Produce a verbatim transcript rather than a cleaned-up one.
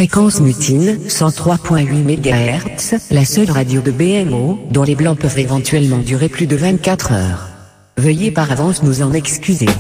Fréquence Mutine, cent trois virgule huit mégahertz, la seule radio de B M O, dont les blancs peuvent éventuellement durer plus de vingt-quatre heures. Veuillez par avance nous en excuser.